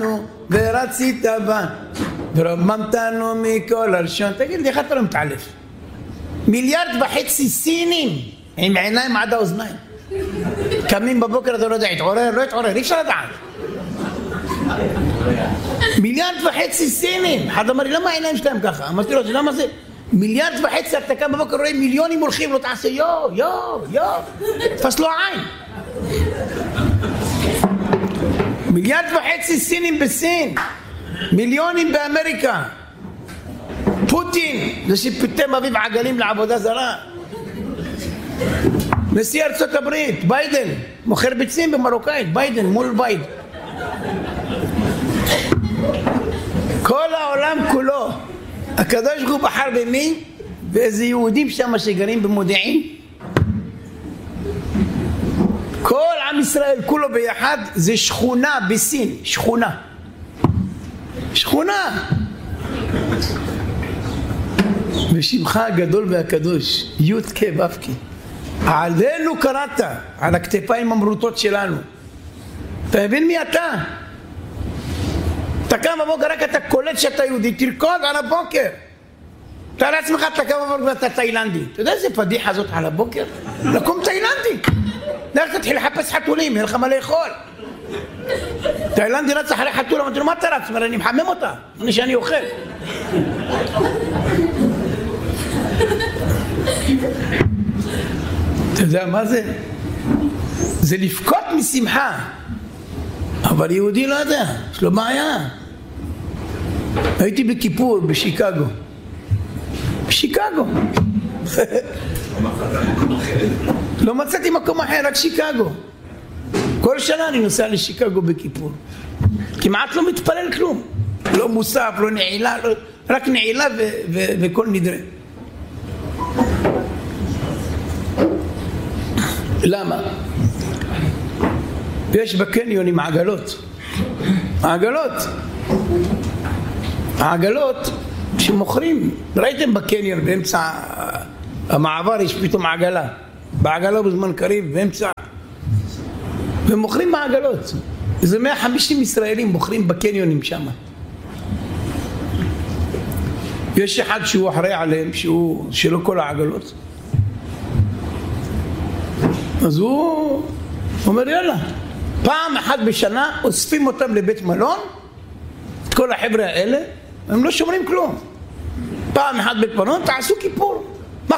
בנו ורצית בנו ורוממתנו מכל הלשון. תגיד לי, איך אתה לא מתעלף? 1.5 מיליארד סינים עם עיניים עד האוזניים, קמים בבוקר, אתה לא יודע, התעורר, לא התעורר, אי אפשר לדעת. 1.5 מיליארד סינים. אחד אמר לי, למה העיניים שלהם ככה? אמרתי לו, למה זה? 1.5 מיליארד, אתה קם בבוקר, רואה מיליונים הולכים, לא תעשה תפס לו עין. 1.5 מיליארד סינים בסין, מיליונים באמריקה. פוטין, זה שפתאום אביב עגלים לעבודה זרה. נשיא ארצות הברית, ביידן, מוכר ביצים במרוקאית, ביידן מול ביידן. כל העולם כולו, הקדוש ברוך הוא בחר במי? ואיזה יהודים שם שגרים במודיעין. כל עם ישראל כולו ביחד זה שכונה בסין, שכונה. ושמך הגדול והקדוש, י' כ' ו' כ'. עלינו קראת, על הכתפיים המרוטות שלנו. אתה מבין מי אתה? אתה קם בבוקר, רק אתה קולט שאתה יהודי, תרקוד על הבוקר. אתה לעצמך, אתה קם בבוקר ואתה תאילנדי. אתה יודע איזה פדיחה הזאת על הבוקר? לקום תאילנדי. לך תתחיל לחפש חתולים, אין לך מה לאכול. תאילנדי רץ אחרי חתול, אמרתי לו, מה אתה רץ? אני מחמם אותה, שאני אוכל. אתה יודע מה זה? זה לפקות משמחה. אבל יהודי לא יודע, יש לו בעיה. הייתי בכיפור בשיקגו. לא מצאתי מקום אחר, רק שיקגו. כל שנה אני נוסע לשיקגו בכיפור. כמעט לא מתפלל כלום. לא מוסף, לא נעילה, רק נעילה וכל נדרה. למה? יש בקניונים עגלות שמוכרים. ראיתם בקניון באמצע המעבר יש פתאום עגלה, בעגלה בזמן קריב באמצע, ומוכרים בעגלות. זה 150 ישראלים מוכרים בקניונים שם. יש אחד שהוא אחראי עליהם, שלא כל העגלות, אז הוא אומר יאללה, פעם אחת בשנה אוספים אותם לבית מלון, את כל החבר'ה האלה, הם לא שומרים כלום. פעם אחת בית מלון, תעשו כיפור.